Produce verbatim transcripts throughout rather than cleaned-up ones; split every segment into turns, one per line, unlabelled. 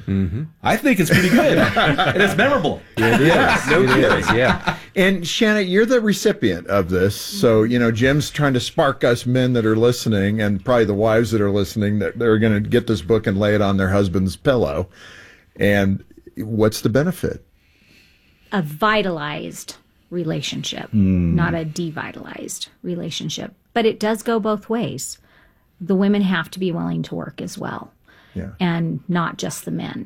Mm-hmm.
I think it's pretty good. And it's memorable.
It is.
Yeah, no
it
kidding.
is, yeah.
And Shanna, you're the recipient of this. So, you know, Jim's trying to spark us men that are listening, and probably the wives that are listening, that they're going to get this book and lay it on their husband's pillow. And what's the benefit?
A vitalized relationship,
Mm.
not a devitalized relationship. But it does go both ways. The women have to be willing to work as well,
Yeah.
and not just the men,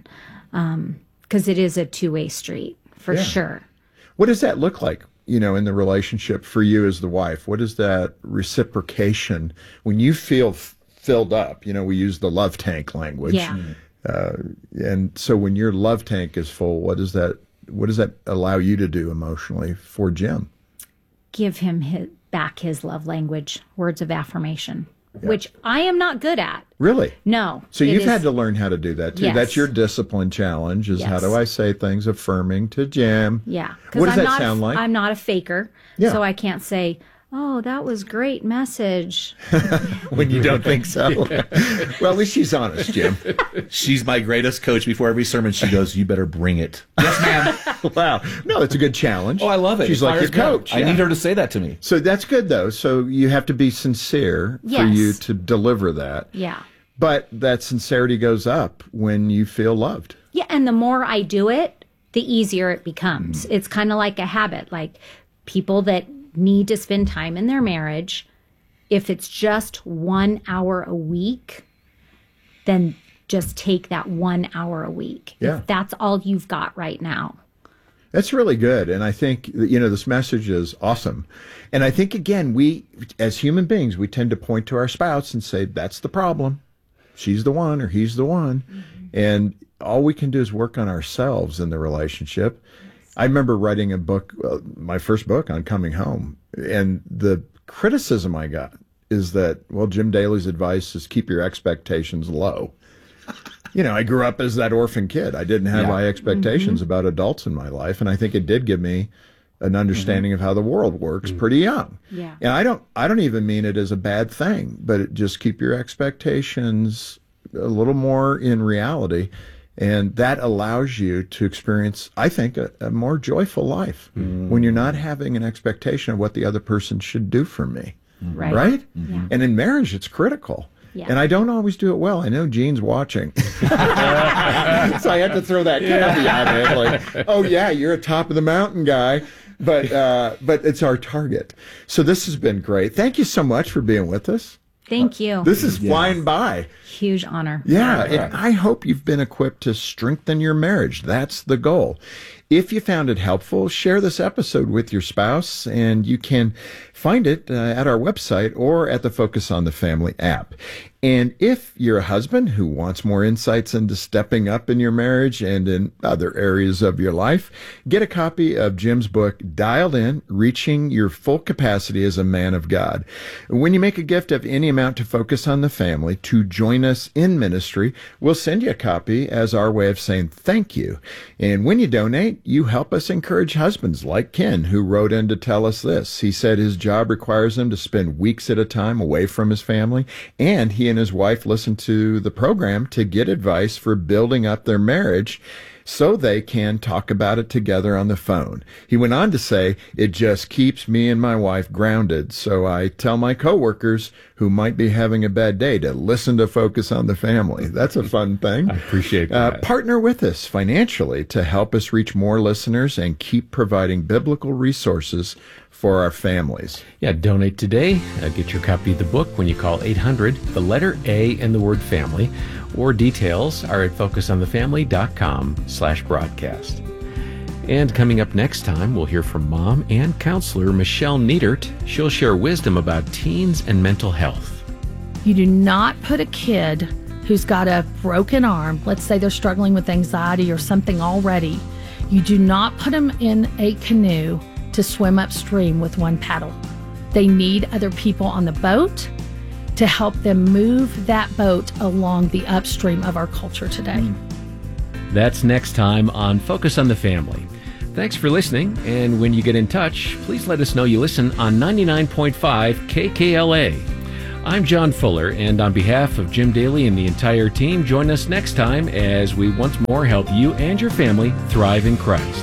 because it is a two-way street for
Yeah.
sure.
What does that look like, you know, in the relationship for you as the wife? What is that reciprocation when you feel f- filled up? You know, we use the love tank language.
Yeah.
Uh, and so when your love tank is full, what does that what does that allow you to do emotionally for Jim?
Give him his, back his love language, words of affirmation, which I am not good at.
Really?
No.
So
it
you've
is-
had to learn how to do that too.
Yes.
That's your discipline challenge is how
Yes.
do I say things affirming to Jim?
Yeah. 'Cause
What does
I'm
that
not
sound
a,
like?
I'm not a faker.
Yeah.
So I can't say, oh, that was great message.
When you don't think so. Well, at least she's honest, Jim.
She's my greatest coach. Before every sermon, she goes, "You better bring it." Yes, ma'am.
Wow. No, it's a good challenge.
Oh, I love it.
She's
It
like your
fires me up.
coach.
I
Yeah.
need her to say that to me.
So that's good, though. So you have to be sincere for
Yes.
you to deliver that.
Yeah.
But that sincerity goes up when you feel loved.
Yeah. And the more I do it, the easier it becomes. It's kind of like a habit. Like people that need to spend time in their marriage, if it's just one hour a week, then just take that one hour a week.
Yeah.
If that's all you've got right now.
That's really good. And I think, that, you know, this message is awesome. And I think, again, we, as human beings, we tend to point to our spouse and say, that's the problem. She's the one or he's the one. Mm-hmm. And all we can do is work on ourselves in the relationship. I remember writing a book, uh, my first book on coming home. And the criticism I got is that, well, Jim Daly's advice is keep your expectations low. You know, I grew up as that orphan kid. I didn't have
Yeah.
high expectations mm-hmm. about adults in my life. And I think it did give me an understanding mm-hmm. of how the world works mm-hmm. pretty young.
Yeah.
And I don't, I don't even mean it as a bad thing, but it, just keep your expectations a little more in reality. And that allows you to experience, I think, a, a more joyful life mm. when you're not having an expectation of what the other person should do for me.
Right.
Right?
Yeah.
And in marriage, it's critical.
Yeah.
And I don't always do it well. I know Gene's watching. So I had to throw that caveat in. Like, oh, yeah, you're a top of the mountain guy. But, uh, but it's our target. So this has been great. Thank you so much for being with us.
Thank you.
This is yeah. flying by.
Huge honor.
Yeah, and I hope you've been equipped to strengthen your marriage. That's the goal. If you found it helpful, share this episode with your spouse, and you can find it uh, at our website or at the Focus on the Family app. And if you're a husband who wants more insights into stepping up in your marriage and in other areas of your life, get a copy of Jim's book, Dialed In, Reaching Your Full Capacity as a Man of God. When you make a gift of any amount to Focus on the Family to join us in ministry, we'll send you a copy as our way of saying thank you. And when you donate, you help us encourage husbands like Ken, who wrote in to tell us this. He said his job requires him to spend weeks at a time away from his family, and he and his wife listen to the program to get advice for building up their marriage so they can talk about it together on the phone. He went on to say, it just keeps me and my wife grounded, so I tell my coworkers who might be having a bad day to listen to Focus on the Family. That's a fun thing.
I appreciate that.
Uh, partner with us financially to help us reach more listeners and keep providing biblical resources for our families.
Yeah, donate today. Uh, get your copy of the book when you call eight hundred, the letter A and the word family, or details are at focusonthefamily.com slash broadcast. And coming up next time, we'll hear from mom and counselor Michelle Niedert. She'll share wisdom about teens and mental health.
You do not put a kid who's got a broken arm, let's say they're struggling with anxiety or something already, you do not put them in a canoe to swim upstream with one paddle. They need other people on the boat to help them move that boat along the upstream of our culture today.
That's next time on Focus on the Family. Thanks for listening, and when you get in touch, please let us know you listen on ninety-nine point five K K L A. I'm John Fuller, and on behalf of Jim Daly and the entire team, join us next time as we once more help you and your family thrive in Christ.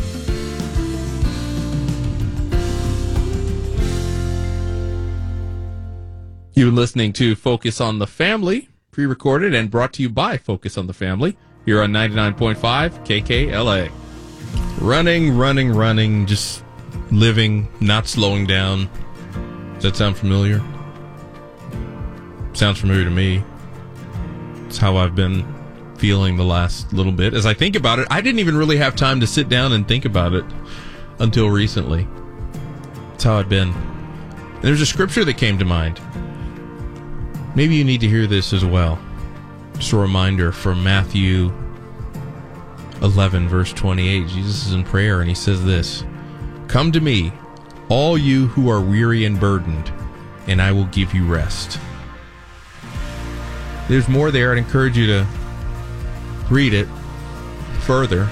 You're listening to Focus on the Family, pre-recorded and brought to you by Focus on the Family, here on ninety-nine point five K K L A. Running, running, running, just living, not slowing down. Does that sound familiar? Sounds familiar to me. It's how I've been feeling the last little bit. As I think about it, I didn't even really have time to sit down and think about it until recently. That's how I've been. And there's a scripture that came to mind. Maybe you need to hear this as well. Just a reminder from Matthew eleven, verse twenty-eight. Jesus is in prayer and he says this, "Come to me, all you who are weary and burdened, and I will give you rest." There's more there. I'd encourage you to read it further.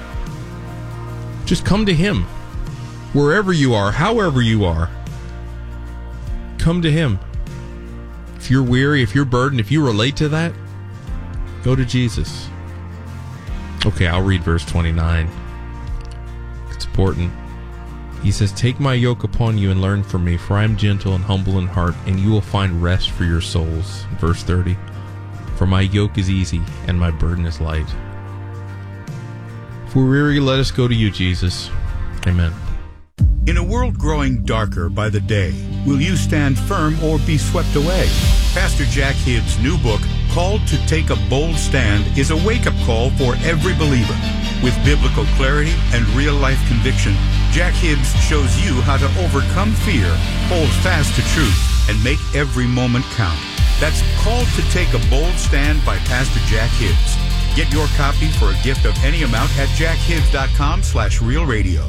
Just come to him. Wherever you are, however you are, come to him. If you're weary, if you're burdened, if you relate to that, go to Jesus. Okay, I'll read verse twenty-nine. It's important. He says, "Take my yoke upon you and learn from me, for I am gentle and humble in heart, and you will find rest for your souls." Verse thirty. "For my yoke is easy and my burden is light." If we're weary, let us go to you, Jesus. Amen.
In a world growing darker by the day, will you stand firm or be swept away? Pastor Jack Hibbs' new book, Called to Take a Bold Stand, is a wake-up call for every believer. With biblical clarity and real-life conviction, Jack Hibbs shows you how to overcome fear, hold fast to truth, and make every moment count. That's Called to Take a Bold Stand by Pastor Jack Hibbs. Get your copy for a gift of any amount at jackhibbs.com slash real radio.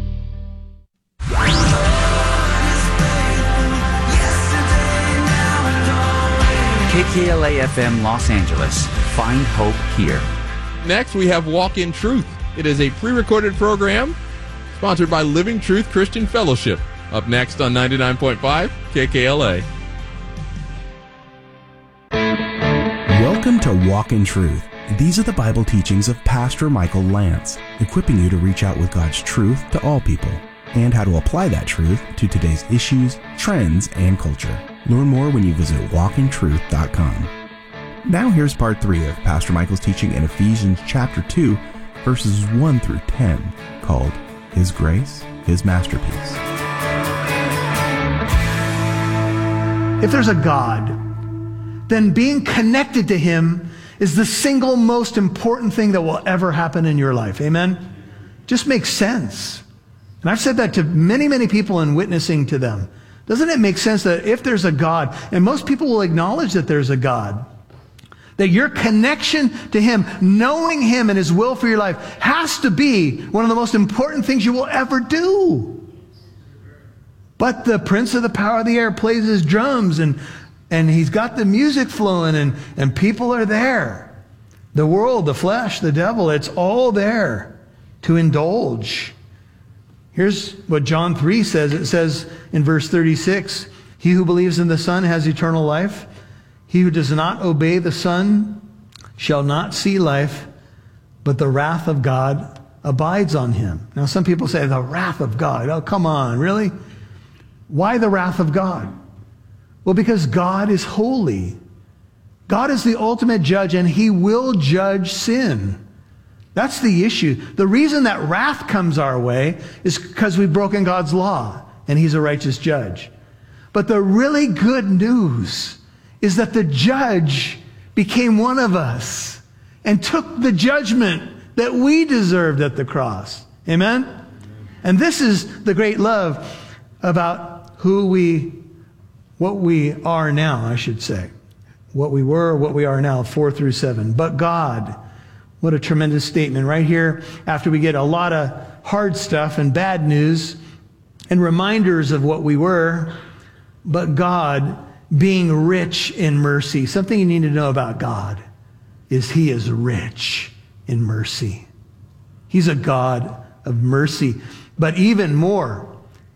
K K L A F M Los Angeles. Find hope here.
Next, we have Walk in Truth. It is a pre-recorded program sponsored by Living Truth Christian Fellowship. Up next on ninety-nine point five K K L A.
Welcome to Walk in Truth. These are the Bible teachings of Pastor Michael Lance, equipping you to reach out with God's truth to all people and how to apply that truth to today's issues, trends, and culture. Learn more when you visit walk in truth dot com. Now here's part three of Pastor Michael's teaching in Ephesians chapter two, verses one through ten, called His Grace, His Masterpiece.
If there's a God, then being connected to Him is the single most important thing that will ever happen in your life. Amen? Just makes sense. And I've said that to many, many people in witnessing to them. Doesn't it make sense that if there's a God, and most people will acknowledge that there's a God, that your connection to Him, knowing Him and His will for your life, has to be one of the most important things you will ever do. But the prince of the power of the air plays his drums, and, and he's got the music flowing, and, and people are there. The world, the flesh, the devil, it's all there to indulge. Here's what John three says. It says in verse thirty-six, "He who believes in the Son has eternal life. He who does not obey the Son shall not see life, but the wrath of God abides on him." Now, some people say, the wrath of God. Oh, come on, really? Why the wrath of God? Well, because God is holy. God is the ultimate judge, and He will judge sin. That's the issue. The reason that wrath comes our way is because we've broken God's law, and He's a righteous judge. But the really good news is that the judge became one of us and took the judgment that we deserved at the cross. Amen? And this is the great love about who we, what we are now, I should say. What we were, what we are now, four through seven. But God, what a tremendous statement right here after we get a lot of hard stuff and bad news and reminders of what we were. But God, being rich in mercy. Something you need to know about God is He is rich in mercy. He's a God of mercy. But even more,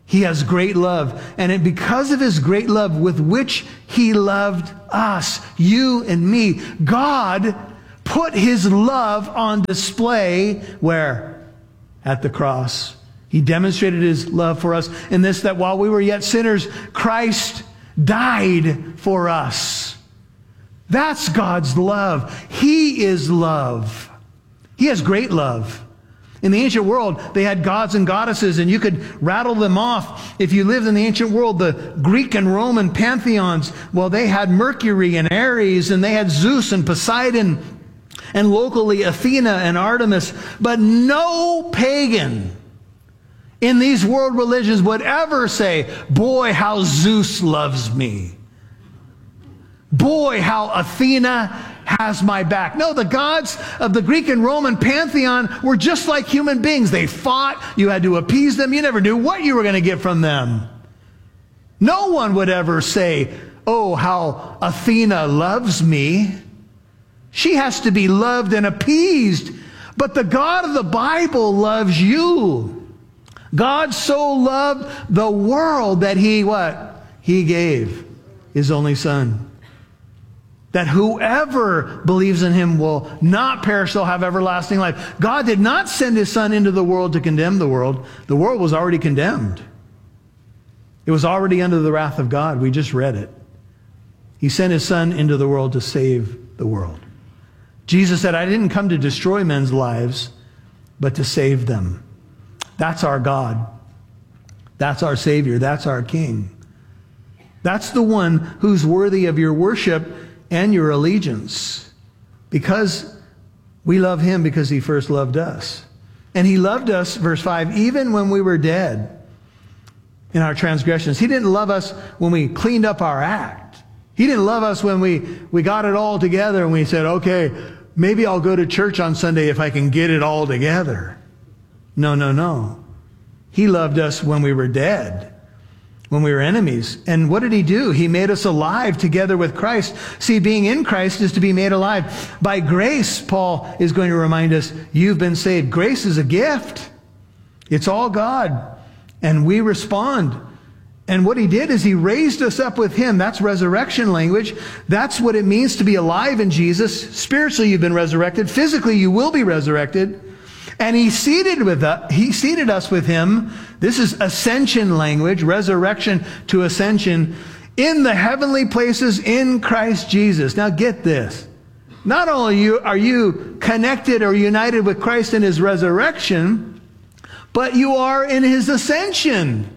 He has great love. And it, because of his great love with which he loved us, you and me, God put his love on display where? At the cross. He demonstrated his love for us in this, that while we were yet sinners, Christ died for us. That's God's love. He is love. He has great love. In the ancient world, they had gods and goddesses, and you could rattle them off. If you lived in the ancient world, the Greek and Roman pantheons, well, they had Mercury and Ares, and they had Zeus and Poseidon, and locally Athena and Artemis. But no pagan in these world religions would ever say, boy, how Zeus loves me. Boy, how Athena has my back. No, the gods of the Greek and Roman pantheon were just like human beings. They fought. You had to appease them. You never knew what you were going to get from them. No one would ever say, oh, how Athena loves me. She has to be loved and appeased. But the God of the Bible loves you. God so loved the world that he, what? He gave his only Son. That whoever believes in him will not perish, they'll have everlasting life. God did not send his Son into the world to condemn the world. The world was already condemned. It was already under the wrath of God. We just read it. He sent his Son into the world to save the world. Jesus said, I didn't come to destroy men's lives, but to save them. That's our God. That's our Savior. That's our King. That's the one who's worthy of your worship and your allegiance, because we love him because he first loved us. And he loved us, verse five, even when we were dead in our transgressions. He didn't love us when we cleaned up our act. He didn't love us when we, we got it all together and we said, okay, maybe I'll go to church on Sunday if I can get it all together. No, no, no. He loved us when we were dead, when we were enemies. And what did he do? He made us alive together with Christ. See, being in Christ is to be made alive. By grace, Paul is going to remind us, you've been saved. Grace is a gift. It's all God. And we respond. And what he did is he raised us up with him. That's resurrection language. That's what it means to be alive in Jesus. Spiritually, you've been resurrected. Physically, you will be resurrected. And he seated with us, he seated us with him. This is ascension language, resurrection to ascension, in the heavenly places in Christ Jesus. Now get this. Not only are you connected or united with Christ in his resurrection, but you are in his ascension.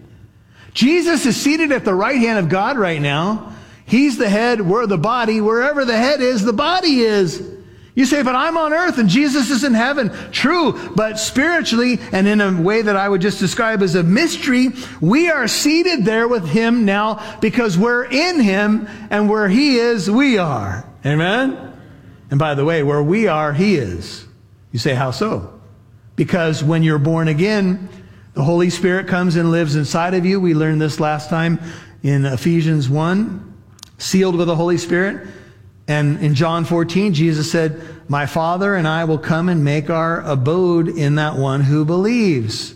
Jesus is seated at the right hand of God right now. He's the head, we're the body. Wherever the head is, the body is. You say, but I'm on earth and Jesus is in heaven. True, but spiritually and in a way that I would just describe as a mystery, we are seated there with him now because we're in him, and where he is, we are. Amen? And by the way, where we are, he is. You say, how so? Because when you're born again, the Holy Spirit comes and lives inside of you. We learned this last time in Ephesians one, sealed with the Holy Spirit. And in John fourteen, Jesus said, my Father and I will come and make our abode in that one who believes.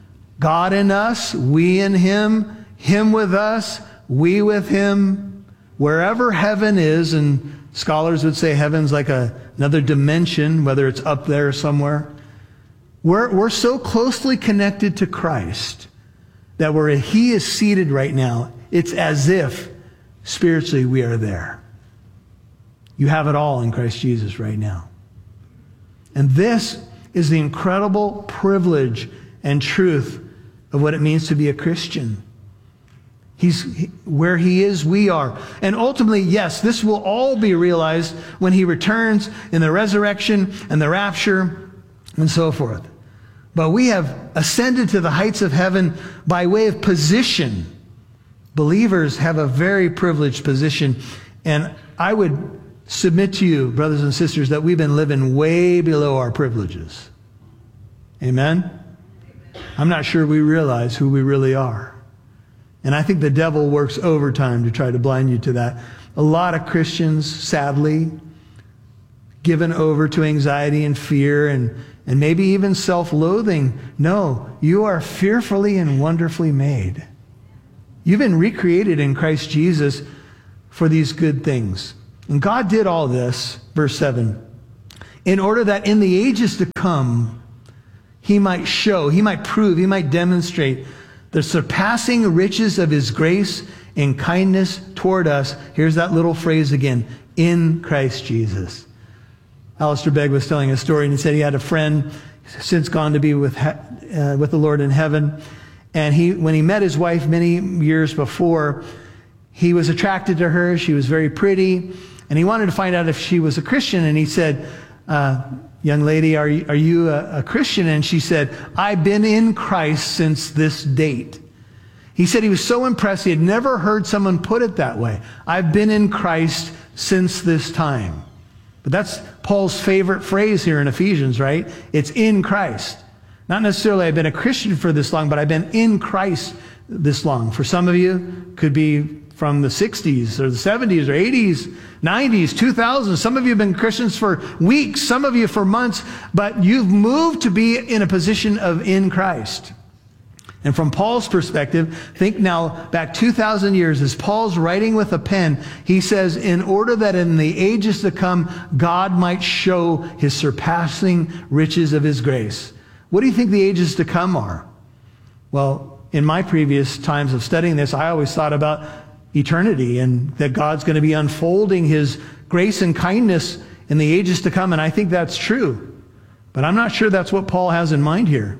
God in us, we in him, him with us, we with him. Wherever heaven is, and scholars would say heaven's like a, another dimension, whether it's up there somewhere. We're, we're so closely connected to Christ that where he is seated right now, it's as if spiritually we are there. You have it all in Christ Jesus right now. And this is the incredible privilege and truth of what it means to be a Christian. He's he, where he is, we are. And ultimately, yes, this will all be realized when he returns in the resurrection and the rapture and so forth. But we have ascended to the heights of heaven by way of position. Believers have a very privileged position. And I would submit to you, brothers and sisters, that we've been living way below our privileges. Amen? I'm not sure we realize who we really are. And I think the devil works overtime to try to blind you to that. A lot of Christians, sadly, given over to anxiety and fear and, and maybe even self-loathing. No, you are fearfully and wonderfully made. You've been recreated in Christ Jesus for these good things. And God did all this, verse seven, in order that in the ages to come, he might show, he might prove, he might demonstrate the surpassing riches of his grace and kindness toward us. Here's that little phrase again, in Christ Jesus. Alistair Begg was telling a story, and he said he had a friend since gone to be with uh, with the Lord in heaven. And he, when he met his wife many years before, he was attracted to her. She was very pretty, and he wanted to find out if she was a Christian. And he said, uh, young lady, are you, are you a, a Christian? And she said, I've been in Christ since this date. He said he was so impressed. He had never heard someone put it that way. I've been in Christ since this time. But that's Paul's favorite phrase here in Ephesians, right? It's in Christ. Not necessarily I've been a Christian for this long, but I've been in Christ this long. For some of you, could be from the sixties or the seventies or eighties, nineties, two thousands. Some of you have been Christians for weeks, some of you for months, but you've moved to be in a position of in Christ. And from Paul's perspective, think now back two thousand years, as Paul's writing with a pen, he says, in order that in the ages to come, God might show his surpassing riches of his grace. What do you think the ages to come are? Well, in my previous times of studying this, I always thought about eternity and that God's going to be unfolding his grace and kindness in the ages to come. And I think that's true. But I'm not sure that's what Paul has in mind here.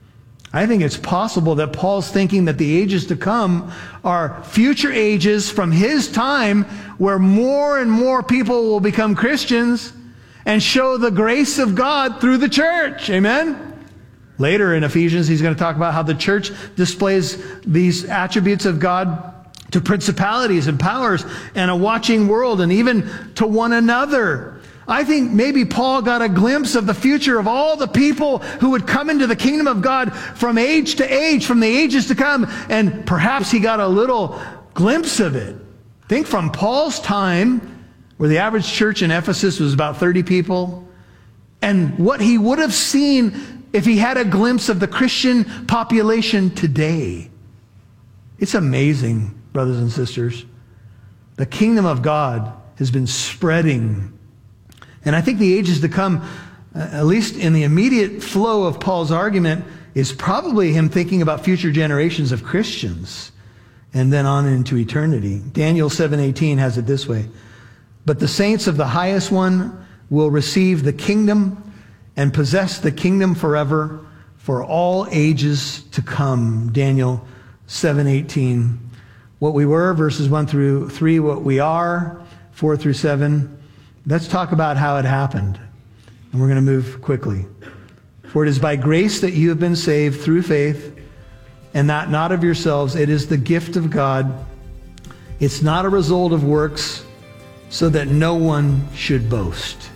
I think it's possible that Paul's thinking that the ages to come are future ages from his time where more and more people will become Christians and show the grace of God through the church. Amen? Later in Ephesians, he's going to talk about how the church displays these attributes of God to principalities and powers and a watching world and even to one another. I think maybe Paul got a glimpse of the future of all the people who would come into the kingdom of God from age to age, from the ages to come, and perhaps he got a little glimpse of it. Think from Paul's time, where the average church in Ephesus was about thirty people, and what he would have seen if he had a glimpse of the Christian population today. It's amazing, brothers and sisters. The kingdom of God has been spreading. And I think the ages to come, uh, at least in the immediate flow of Paul's argument, is probably him thinking about future generations of Christians and then on into eternity. Daniel seven eighteen has it this way. But the saints of the highest one will receive the kingdom and possess the kingdom forever for all ages to come. Daniel seven eighteen. What we were, verses one through three, what we are, four through seven. Let's talk about how it happened. And we're going to move quickly. For it is by grace that you have been saved through faith, and that not of yourselves. It is the gift of God. It's not a result of works, so that no one should boast.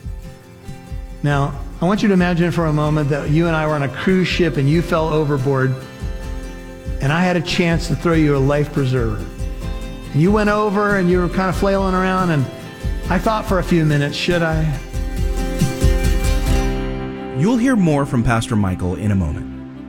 Now, I want you to imagine for a moment that you and I were on a cruise ship and you fell overboard, and I had a chance to throw you a life preserver. And you went over and you were kind of flailing around, and I thought for a few minutes, should I?
You'll hear more from Pastor Michael in a moment.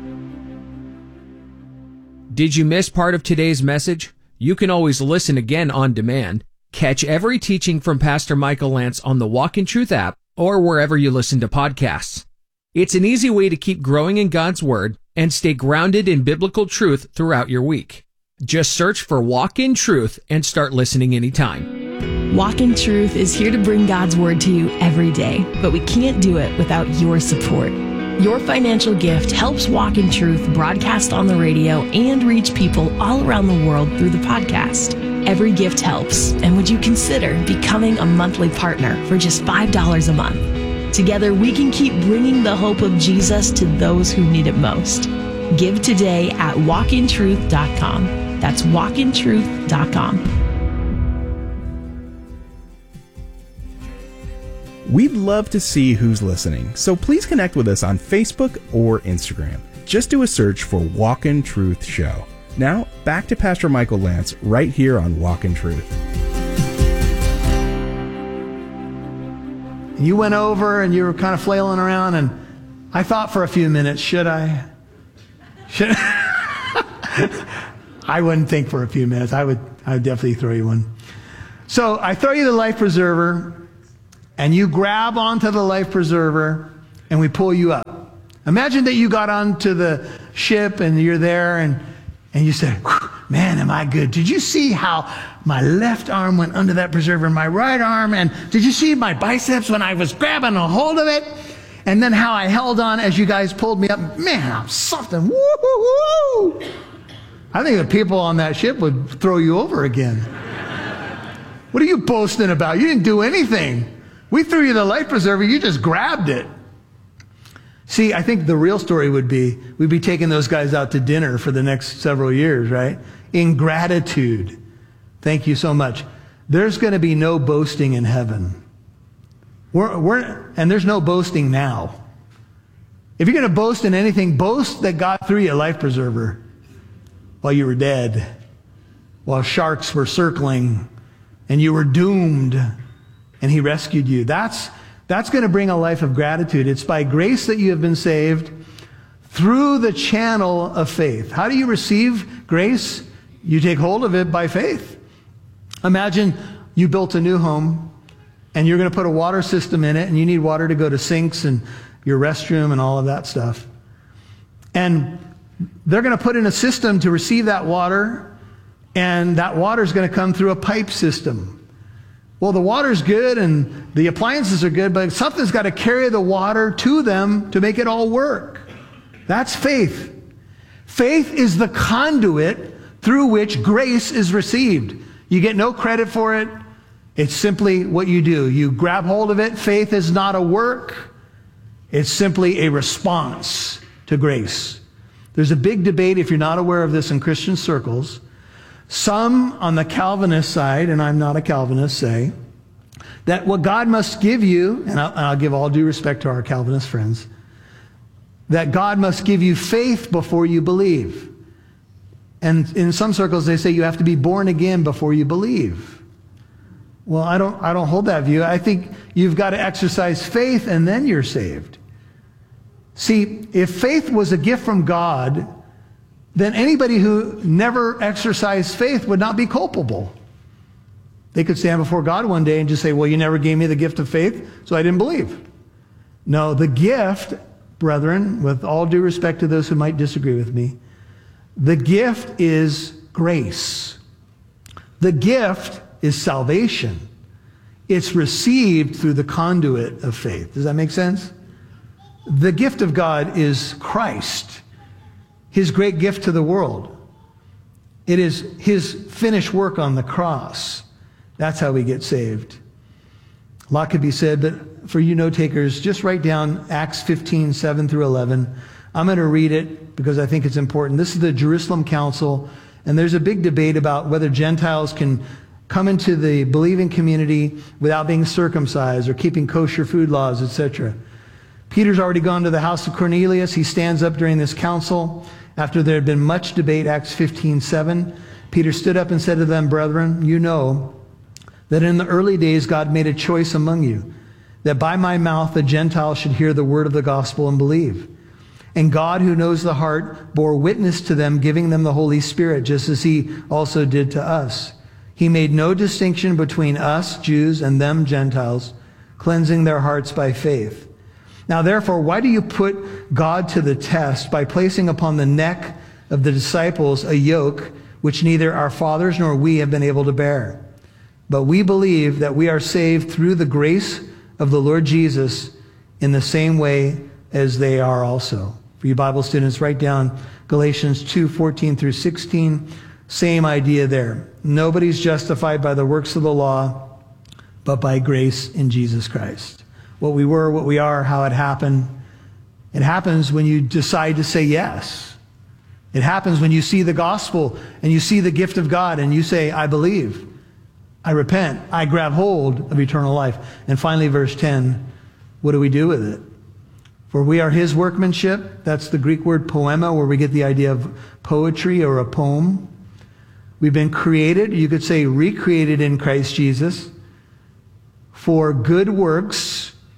Did you miss part of today's message? You can always listen again on demand. Catch every teaching from Pastor Michael Lance on the Walk in Truth app or wherever you listen to podcasts. It's an easy way to keep growing in God's Word and stay grounded in biblical truth throughout your week. Just search for Walk in Truth and start listening anytime.
Walk in Truth is here to bring God's Word to you every day, but we can't do it without your support. Your financial gift helps Walk in Truth broadcast on the radio and reach people all around the world through the podcast. Every gift helps, and would you consider becoming a monthly partner for just five dollars a month? Together, we can keep bringing the hope of Jesus to those who need it most. Give today at walk in truth dot com. That's walk in truth dot com.
We'd love to see who's listening, so please connect with us on Facebook or Instagram. Just do a search for Walk in Truth Show. Now, back to Pastor Michael Lance right here on Walk in Truth.
You went over and you were kind of flailing around, and I thought for a few minutes, should I? Should I wouldn't think for a few minutes. I would, I would definitely throw you one. So I throw you the life preserver, and you grab onto the life preserver, and we pull you up. Imagine that you got onto the ship, and you're there, and, and you said, man, am I good? Did you see how my left arm went under that preserver and my right arm? And did you see my biceps when I was grabbing a hold of it? And then how I held on as you guys pulled me up. Man, I'm something. Woo-hoo-hoo. I think the people on that ship would throw you over again. What are you boasting about? You didn't do anything. We threw you the life preserver. You just grabbed it. See, I think the real story would be, we'd be taking those guys out to dinner for the next several years, right? In gratitude. Thank you so much. There's going to be no boasting in heaven. We're, we're, and there's no boasting now. If you're going to boast in anything, boast that God threw you a life preserver while you were dead, while sharks were circling, and you were doomed, and He rescued you. That's, that's going to bring a life of gratitude. It's by grace that you have been saved through the channel of faith. How do you receive grace? You take hold of it by faith. Imagine you built a new home, and you're going to put a water system in it, and you need water to go to sinks and your restroom and all of that stuff. And they're going to put in a system to receive that water, and that water is going to come through a pipe system. Well, the water's good and the appliances are good, but something's got to carry the water to them to make it all work. That's faith. Faith is the conduit through which grace is received. You get no credit for it. It's simply what you do. You grab hold of it. Faith is not a work. It's simply a response to grace. There's a big debate, if you're not aware of this, in Christian circles. Some on the Calvinist side, and I'm not a Calvinist, say that what God must give you, and I'll, and I'll give all due respect to our Calvinist friends, that God must give you faith before you believe. And in some circles, they say you have to be born again before you believe. Well, I don't, I don't hold that view. I think you've got to exercise faith and then you're saved. See, if faith was a gift from God, then anybody who never exercised faith would not be culpable. They could stand before God one day and just say, well, you never gave me the gift of faith, so I didn't believe. No, the gift, brethren, with all due respect to those who might disagree with me, the gift is grace. The gift is salvation. It's received through the conduit of faith. Does that make sense? The gift of God is Christ, His great gift to the world. It is His finished work on the cross. That's how we get saved. A lot could be said, but for you note takers, just write down Acts fifteen, seven through eleven. I'm going to read it because I think it's important. This is the Jerusalem Council, and there's a big debate about whether Gentiles can come into the believing community without being circumcised or keeping kosher food laws, et cetera. Peter's already gone to the house of Cornelius. He stands up during this council. After there had been much debate, Acts fifteen, seven, Peter stood up and said to them, brethren, you know that in the early days God made a choice among you, that by my mouth the Gentiles should hear the word of the gospel and believe. And God, who knows the heart, bore witness to them, giving them the Holy Spirit, just as He also did to us. He made no distinction between us, Jews, and them, Gentiles, cleansing their hearts by faith. Now, therefore, why do you put God to the test by placing upon the neck of the disciples a yoke which neither our fathers nor we have been able to bear? But we believe that we are saved through the grace of the Lord Jesus in the same way as they are also. For you Bible students, write down Galatians two, fourteen through sixteen. Same idea there. Nobody's justified by the works of the law, but by grace in Jesus Christ. What we were, what we are, how it happened. It happens when you decide to say yes. It happens when you see the gospel and you see the gift of God and you say, I believe, I repent, I grab hold of eternal life. And finally, verse ten, what do we do with it? For we are His workmanship. That's the Greek word poema, where we get the idea of poetry or a poem. We've been created, you could say recreated in Christ Jesus, for good works,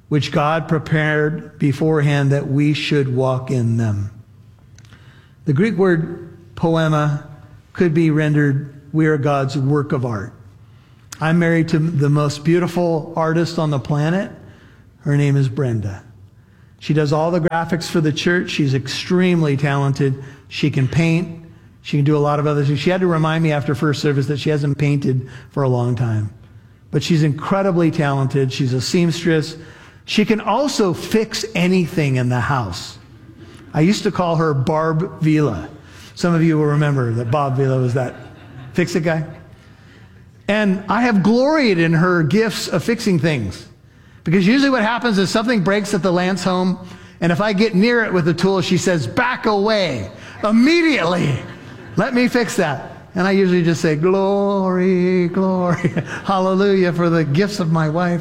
which God prepared beforehand that we should walk in them. The Greek word poema could be rendered, we are God's work of art. I'm married to the most beautiful artist on the planet. Her name is Brenda. She does all the graphics for the church. She's extremely talented. She can paint. She can do a lot of other things. She had to remind me after first service that she hasn't painted for a long time. But she's incredibly talented. She's a seamstress. She can also fix anything in the house. I used to call her Barb Vila. Some of you will remember that Bob Vila was that fix-it guy. And I have gloried in her gifts of fixing things. Because usually what happens is something breaks at the Lance home, and if I get near it with the tool, she says, back away, immediately. Let me fix that. And I usually just say, glory, glory, hallelujah for the gifts of my wife.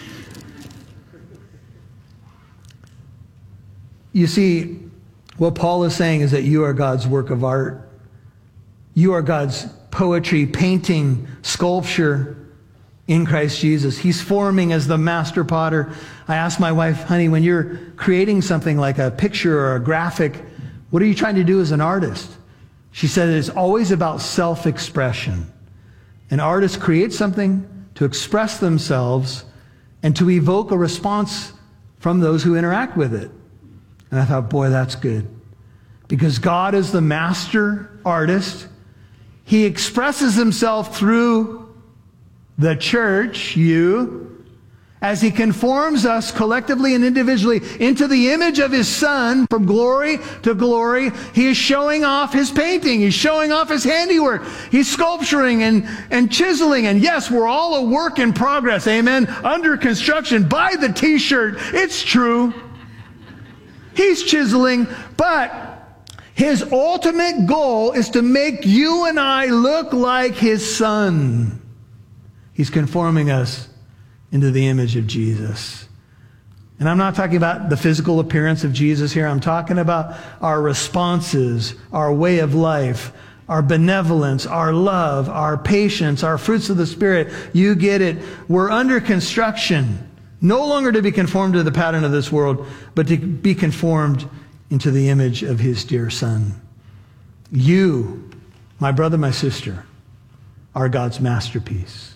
You see, what Paul is saying is that you are God's work of art. You are God's poetry, painting, sculpture in Christ Jesus. He's forming as the master potter. I asked my wife, honey, when you're creating something like a picture or a graphic, what are you trying to do as an artist? She said it's always about self-expression. An artist creates something to express themselves and to evoke a response from those who interact with it. And I thought, boy, that's good. Because God is the master artist. He expresses himself through the church, you, as he conforms us collectively and individually into the image of his Son from glory to glory. He is showing off his painting. He's showing off his handiwork. He's sculpturing and, and chiseling. And yes, we're all a work in progress. Amen. Under construction. Buy the t-shirt. It's true. He's chiseling, but his ultimate goal is to make you and I look like his Son. He's conforming us into the image of Jesus. And I'm not talking about the physical appearance of Jesus here. I'm talking about our responses, our way of life, our benevolence, our love, our patience, our fruits of the Spirit. You get it. We're under construction. No longer to be conformed to the pattern of this world, but to be conformed into the image of his dear Son. You, my brother, my sister, are God's masterpiece.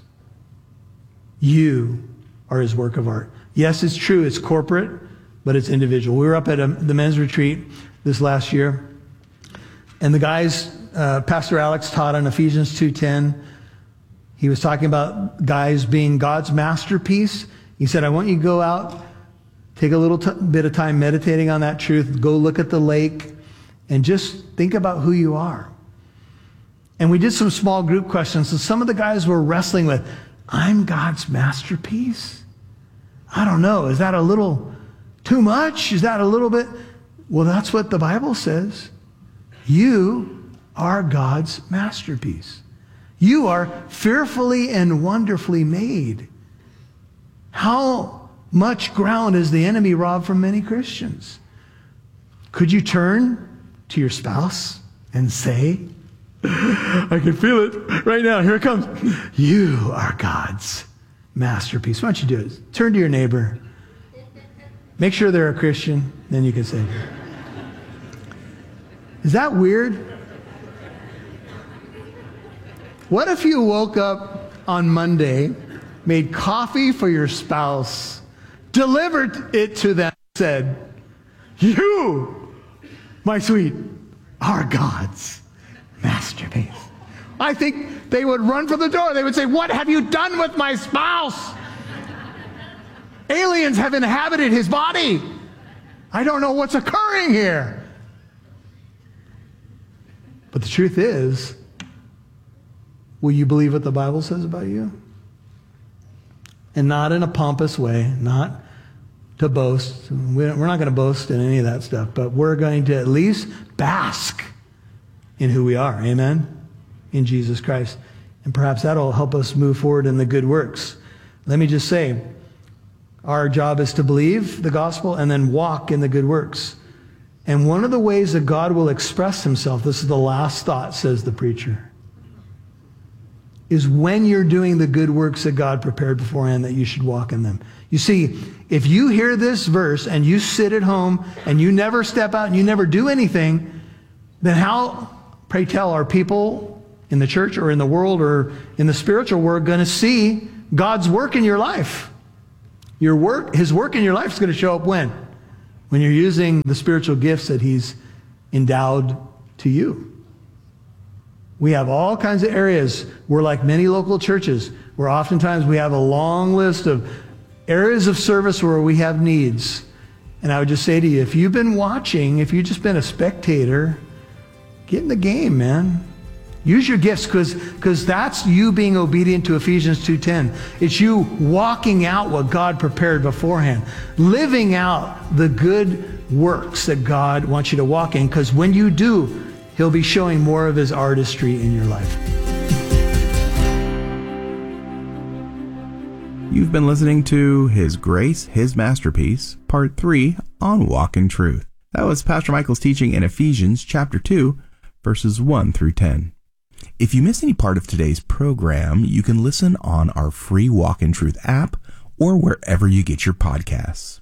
You are his work of art. Yes, it's true, it's corporate, but it's individual. We were up at a, the men's retreat this last year, and the guys, uh, Pastor Alex taught on Ephesians two ten. He was talking about guys being God's masterpiece. He said, I want you to go out, take a little t- bit of time meditating on that truth, go look at the lake, and just think about who you are. And we did some small group questions, and some of the guys were wrestling with, I'm God's masterpiece? I don't know. Is that a little too much? Is that a little bit? Well, that's what the Bible says. You are God's masterpiece. You are fearfully and wonderfully made. How much ground has the enemy robbed from many Christians? Could you turn to your spouse and say, I can feel it right now. Here it comes. You are God's masterpiece. Why don't you do it? Turn to your neighbor. Make sure they're a Christian. Then you can say, is that weird? What if you woke up on Monday, made coffee for your spouse, delivered it to them, said, you, my sweet, are God's masterpiece. I think they would run for the door. They would say, what have you done with my spouse? Aliens have inhabited his body. I don't know what's occurring here. But the truth is, will you believe what the Bible says about you? And not in a pompous way, not to boast. We're not going to boast in any of that stuff, but we're going to at least bask in who we are. Amen? In Jesus Christ. And perhaps that'll help us move forward in the good works. Let me just say, our job is to believe the gospel and then walk in the good works. And one of the ways that God will express himself, this is the last thought, says the preacher, is when you're doing the good works that God prepared beforehand that you should walk in them. You see, if you hear this verse and you sit at home and you never step out and you never do anything, then how, pray tell, are people in the church or in the world or in the spiritual world going to see God's work in your life? Your work, his work in your life is going to show up when? When you're using the spiritual gifts that he's endowed to you. We have all kinds of areas. We're like many local churches where oftentimes we have a long list of areas of service where we have needs. And I would just say to you, if you've been watching, if you've just been a spectator, get in the game, man. Use your gifts, because because that's you being obedient to Ephesians two ten. It's you walking out what God prepared beforehand. Living out the good works that God wants you to walk in, because when you do, he'll be showing more of his artistry in your life.
You've been listening to His Grace, His Masterpiece, Part three on Walk in Truth. That was Pastor Michael's teaching in Ephesians chapter two, verses one through ten. If you missed any part of today's program, you can listen on our free Walk in Truth app or wherever you get your podcasts.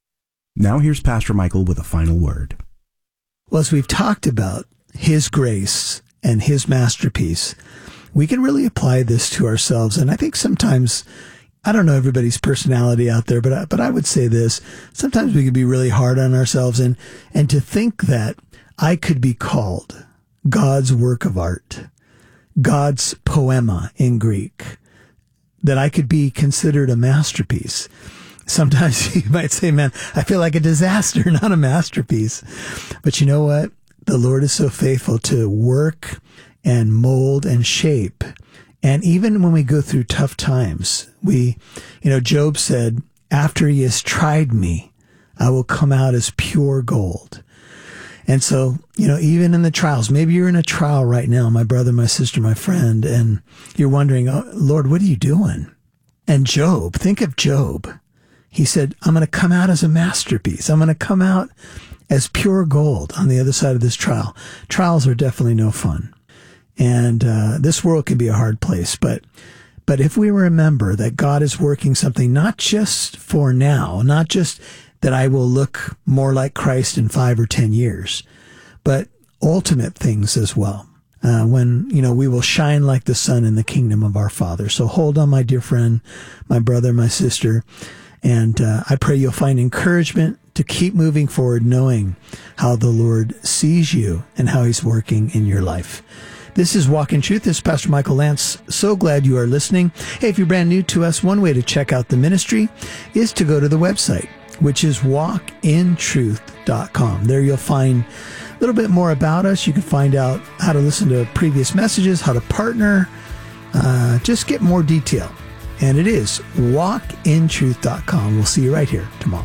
Now here's Pastor Michael with a final word.
Well, as we've talked about his grace and his masterpiece, we can really apply this to ourselves. And I think sometimes, I don't know everybody's personality out there, but I, but I would say this, sometimes we can be really hard on ourselves, and, and to think that I could be called God's work of art, God's poema in Greek, that I could be considered a masterpiece. Sometimes you might say, man, I feel like a disaster, not a masterpiece. But you know what? The Lord is so faithful to work and mold and shape. And even when we go through tough times, we, you know, Job said, after he has tried me, I will come out as pure gold. And so, you know, even in the trials, maybe you're in a trial right now, my brother, my sister, my friend, and you're wondering, oh, Lord, what are you doing? And Job, think of Job. He said, I'm going to come out as a masterpiece. I'm going to come out as pure gold on the other side of this trial. Trials are definitely no fun. And uh, this world can be a hard place. But but if we remember that God is working something not just for now, not just that I will look more like Christ in five or ten years, but ultimate things as well. Uh, when, you know, we will shine like the sun in the kingdom of our Father. So hold on, my dear friend, my brother, my sister. And uh, I pray you'll find encouragement to keep moving forward, knowing how the Lord sees you and how he's working in your life. This is Walk in Truth. This is Pastor Michael Lance. So glad you are listening. Hey, if you're brand new to us, one way to check out the ministry is to go to the website, which is walk in truth dot com. There you'll find a little bit more about us. You can find out how to listen to previous messages, how to partner, uh, just get more detail. And it is walk in truth dot com. We'll see you right here tomorrow.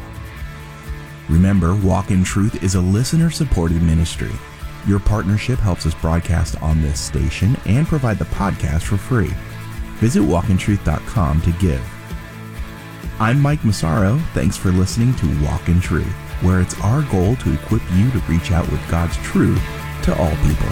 Remember, Walk in Truth is a listener-supported ministry. Your partnership helps us broadcast on this station and provide the podcast for free. Visit walk in truth dot com to give. I'm Mike Massaro. Thanks for listening to Walk in Truth, where it's our goal to equip you to reach out with God's truth to all people.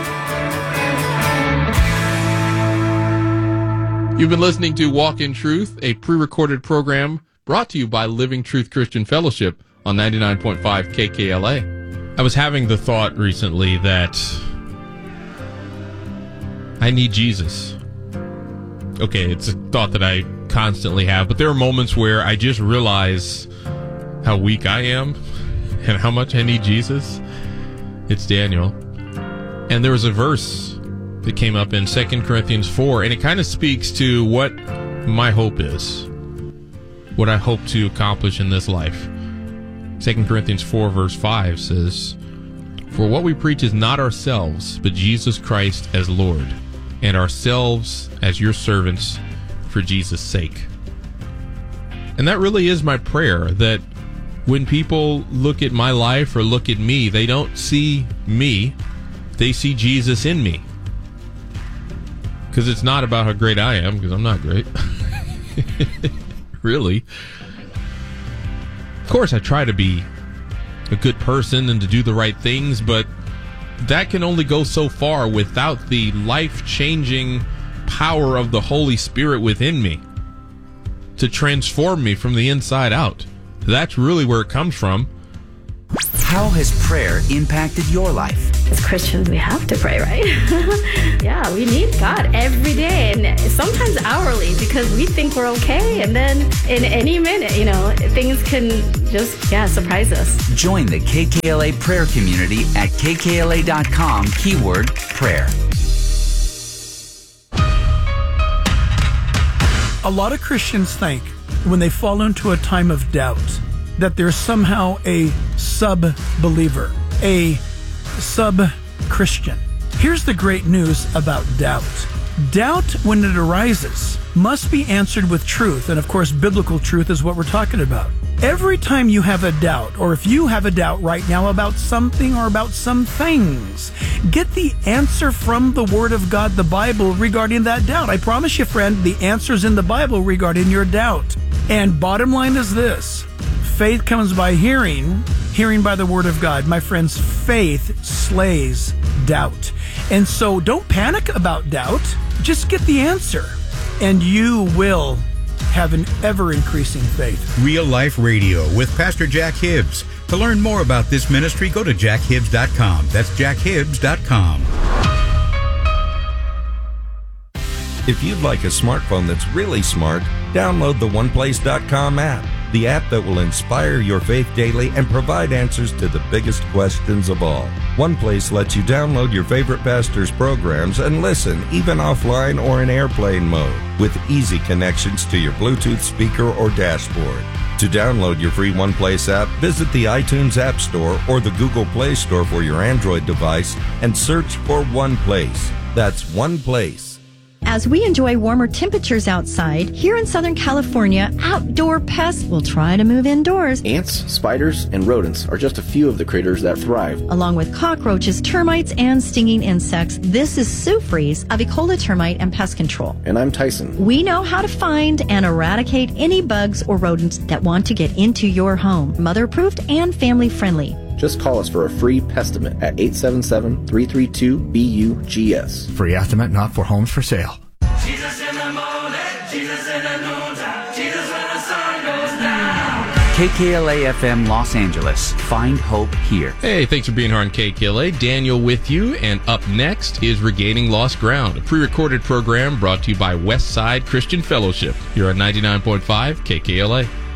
You've been listening to Walk in Truth, a pre-recorded program brought to you by Living Truth Christian Fellowship on ninety-nine point five K K L A. I was having the thought recently that I need Jesus. Okay, it's a thought that I constantly have, but there are moments where I just realize how weak I am and how much I need Jesus. It's Daniel. And there was a verse that came up in Second Corinthians four, and it kind of speaks to what my hope is, what I hope to accomplish in this life. Second Corinthians four verse five says, "For what we preach is not ourselves, but Jesus Christ as Lord, and ourselves as your servants for Jesus' sake." And that really is my prayer, that when people look at my life or look at me, they don't see me, they see Jesus in me. Because it's not about how great I am, because I'm not great. Really. Of course, I try to be a good person and to do the right things, but that can only go so far without the life-changing power of the Holy Spirit within me to transform me from the inside out. That's really where it comes from.
How has prayer impacted your life?
As Christians, we have to pray, right? Yeah, we need God every day and sometimes hourly because we think we're okay. And then in any minute, you know, things can just, yeah, surprise us.
Join the K K L A prayer community at K K L A dot com, keyword prayer.
A lot of Christians think when they fall into a time of doubt that they're somehow a sub-believer, a sub-Christian. Here's the great news about doubt. Doubt, when it arises, must be answered with truth. And of course, biblical truth is what we're talking about. Every time you have a doubt, or if you have a doubt right now about something or about some things, get the answer from the Word of God, the Bible, regarding that doubt. I promise you, friend, the answer's in the Bible regarding your doubt. And bottom line is this: faith comes by hearing, hearing by the Word of God. My friends, faith slays doubt. And so don't panic about doubt. Just get the answer, and you will have an ever-increasing faith.
Real Life Radio with Pastor Jack Hibbs. To learn more about this ministry, go to jack hibbs dot com. That's jack hibbs dot com.
If you'd like a smartphone that's really smart, download the one place dot com app, the app that will inspire your faith daily and provide answers to the biggest questions of all. OnePlace lets you download your favorite pastor's programs and listen, even offline or in airplane mode, with easy connections to your Bluetooth speaker or dashboard. To download your free OnePlace app, visit the iTunes App Store or the Google Play Store for your Android device and search for OnePlace. That's OnePlace.
As we enjoy warmer temperatures outside, here in Southern California, outdoor pests will try to move indoors.
Ants, spiders, and rodents are just a few of the critters that thrive.
Along with cockroaches, termites, and stinging insects, this is Sue Fries of Ecola Termite and Pest Control.
And I'm Tyson.
We know how to find and eradicate any bugs or rodents that want to get into your home. Mother-approved and family-friendly.
Just call us for a free Pestimate at eight seven seven, three three two, B U G S.
Free estimate not for homes for sale.
Jesus in the morning, Jesus in the noontime, Jesus when the sun goes down.
K K L A F M Los Angeles. Find hope here.
Hey, thanks for being here on K K L A. Daniel with you, and up next is Regaining Lost Ground, a pre-recorded program brought to you by Westside Christian Fellowship. You're on ninety-nine point five K K L A.